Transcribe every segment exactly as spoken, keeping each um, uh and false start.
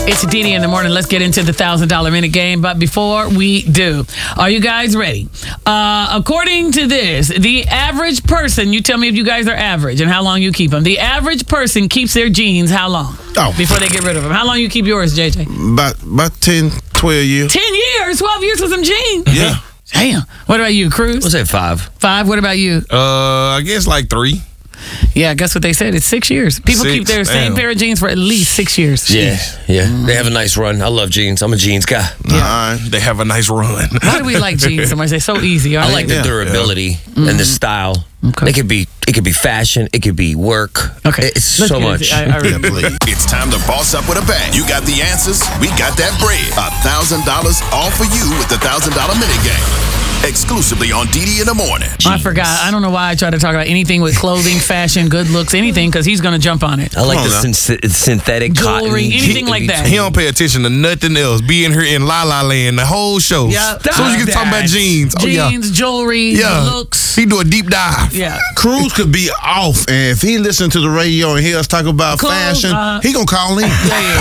It's Didi in the morning. Let's get into the one thousand dollars minute game. But before we do, are you guys ready? Uh, according to this, the average person, you tell me if you guys are average and how long you keep them. The average person keeps their jeans how long? Oh. Before they get rid of them. How long you keep yours, J J? About, about ten, twelve years. ten years? twelve years for some jeans? Yeah. Damn. What about you, Cruz? We'll say five. Five? What about you? Uh, I guess like three. Yeah, guess what they said? It's six years. People Six, keep their same damn. pair of jeans for at least six years. Yeah, yeah. They have a nice run. I love jeans. I'm a jeans guy. Nah, they have a nice run. Why do we like jeans so much? They're so easy. I like the Yeah. durability and the style. Okay. It could be it could be fashion. It could be work. Okay. It's Let's so get much. into- I, I really- It's time to boss up with a bang. You got the answers, we got that bread. A thousand dollars all for you with the thousand dollar mini game. Exclusively on Didi in the morning. I forgot. I don't know why I try to talk about anything with clothing, fashion, good looks, anything, because he's going to jump on it. I like Come the on now. syn- synthetic Jewelry, cotton. anything like that. He don't pay attention to nothing else. Be in here in La La Land the whole show. Yeah. As soon as you get talking about jeans. Oh, yeah. Jeans, jewelry, Yeah. looks. He do a deep dive. Yeah. Cruz could be off, and if he listen to the radio and hear us talk about Clothes, fashion, uh, he gonna call in.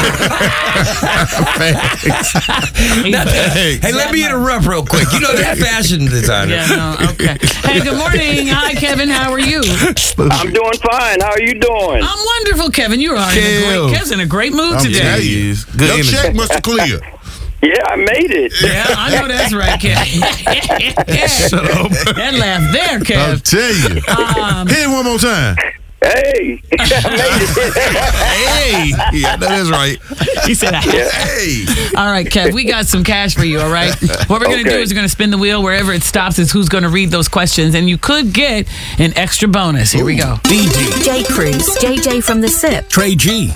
Hey, hey, let me interrupt real quick. You know that fashion designer. Yeah, no, okay. Hey, good morning. Hi, Kevin. How are you? I'm doing fine. How are you doing? I'm wonderful, Kevin. You are in a Kev. great, Kev's in a great mood I'm today. telling you. Good Your energy. check must have cleared. Yeah, I made it. Yeah, I know that's right, Kevin. Shut up. That laugh there, I'll Kev. tell you. Um, Hit it one more time. Hey, I made it. Hey. Yeah, that is right. he said, Hey. all right, Kev, we got some cash for you, all right? What we're going to do Okay. is we're going to spin the wheel. Wherever it stops is who's going to read those questions, and you could get an extra bonus. Here we go. D D, J. Cruz, J J from the S I P, Trey G.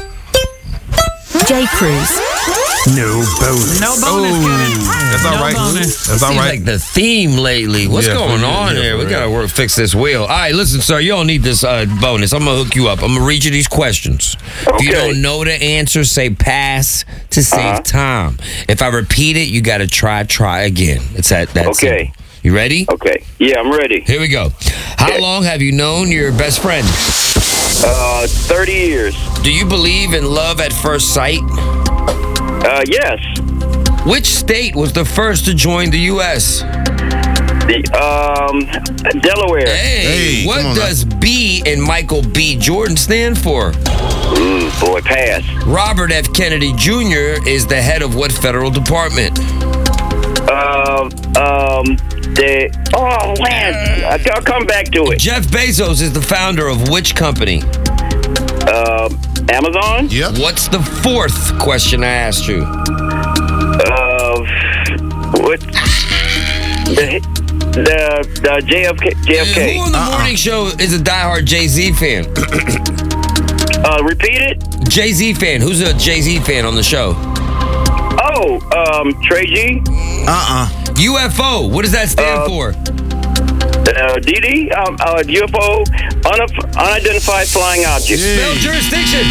J. Cruz, No bonus. No bonus, Kevin. That's all No right. bonus. That's all Seems right. like the theme lately. What's Yeah, going for real, on yeah, here? for We real. gotta work, fix this wheel. All right, listen, sir. You don't need this uh, bonus. I'm gonna hook you up. I'm gonna read you these questions. If you Okay. don't know the answer, say pass to save Uh-huh. time. If I repeat it, you gotta try, try again. It's that. That's Okay. You ready? Okay. Yeah, I'm ready. Here we go. How Okay. long have you known your best friend? Uh, thirty years. Do you believe in love at first sight? Uh, yes. Which state was the first to join the U S? The um, Delaware. Hey, Hey, what come on now. does B in Michael B. Jordan stand for? Ooh, boy, pass. Robert F. Kennedy Junior is the head of what federal department? Uh, um, the oh man, I'll I'll come back to it. Jeff Bezos is the founder of which company? Uh, Amazon. Yep. What's the fourth question I asked you? Uh, what? The the the J F K J F K. Who on the morning show is a diehard Jay-Z fan? Uh, repeat it. Jay-Z fan. Who's a Jay-Z fan on the show? Oh, um, Trey G. Uh-uh. U F O. What does that stand Uh, for? Uh, D D. Um, uh, U F O. Unif- unidentified flying object. Spell jurisdiction.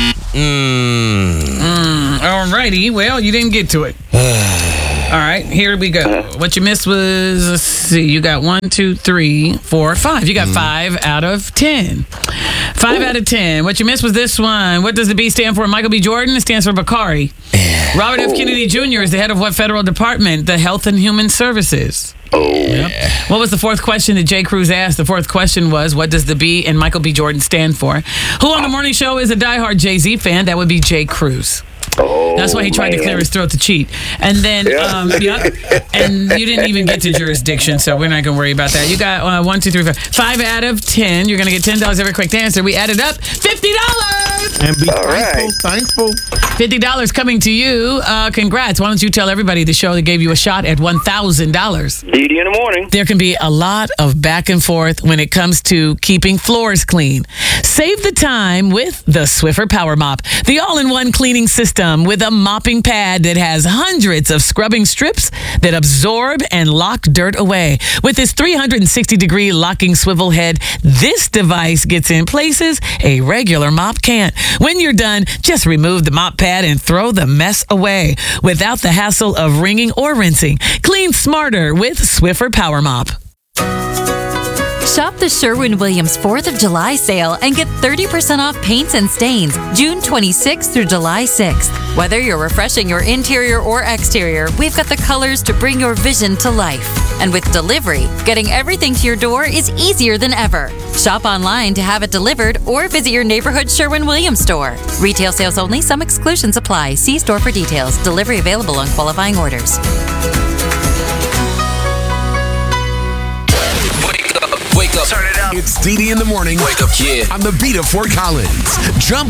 Mmm. All righty. Well, you didn't get to it. All right, here we go. What you missed was, let's see, you got one, two, three, four, five. You got five out of ten. Five out of ten. What you missed was this one. What does the B stand for? Michael B. Jordan? It stands for Bakari. Robert F. Kennedy Junior is the head of what federal department? The Health and Human Services. Yep. What was the fourth question that Jay Cruz asked? The fourth question was, what does the B in Michael B. Jordan stand for? Who on the morning show is a diehard Jay-Z fan? That would be Jay Cruz. Oh, That's why he tried to man. clear his throat to cheat. And then, Yeah. um, yep. And you didn't even get to jurisdiction, so we're not going to worry about that. You got uh, one, two, three, four, five out of ten. You're going to get ten dollars every quick answer. We added up fifty dollars. And be All thankful, right. thankful. fifty dollars coming to you. Uh, congrats. Why don't you tell everybody the show that gave you a shot at one thousand dollars? D D in the morning. There can be a lot of back and forth when it comes to keeping floors clean. Save the time with the Swiffer Power Mop, the all-in-one cleaning system with a mopping pad that has hundreds of scrubbing strips that absorb and lock dirt away. With its three hundred sixty degree locking swivel head, this device gets in places a regular mop can't. When you're done, just remove the mop pad and throw the mess away without the hassle of wringing or rinsing. Clean smarter with Swiffer Power Mop. Shop the Sherwin-Williams fourth of July sale and get thirty percent off paints and stains June twenty-sixth through July sixth. Whether you're refreshing your interior or exterior, we've got the colors to bring your vision to life. And with delivery, getting everything to your door is easier than ever. Shop online to have it delivered or visit your neighborhood Sherwin-Williams store. Retail sales only. Some exclusions apply. See store for details. Delivery available on qualifying orders. Wake up. Turn it up. It's D D in the morning. Wake up, kid. On the beat of Fort Collins. Jump